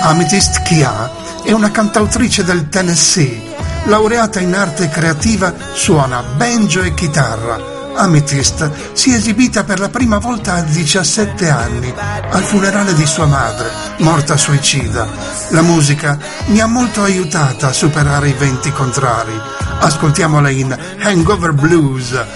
Amethyst Kia è una cantautrice del Tennessee, laureata in arte creativa, suona banjo e chitarra. Amethyst si è esibita per la prima volta a 17 anni, al funerale di sua madre, morta suicida. La musica mi ha molto aiutata a superare i venti contrari. Ascoltiamola in Hangover Blues.